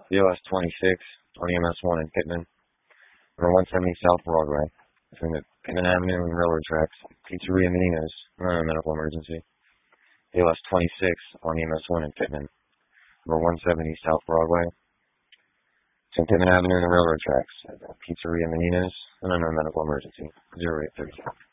BOS 26 on EMS 1 in Pittman. Number 170 South Broadway, between the Pittman Avenue and railroad tracks. Pizzeria Menino's, not a medical emergency. BOS 26 on EMS 1 in Pittman. Number 170 South Broadway, between Pittman Avenue and the railroad tracks. Pizzeria Menino's, not a medical emergency. 0832.